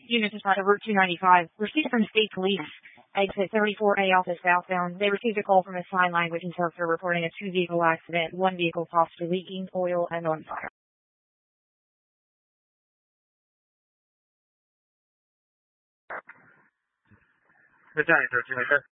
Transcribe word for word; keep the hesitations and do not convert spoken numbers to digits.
Unit dispatch of Route two ninety-five. Received from State Police. Exit thirty-four A office southbound. They received a call from a sign language interpreter reporting a two-vehicle accident. One vehicle possibly leaking oil and on fire. Battalion thirteen, right there.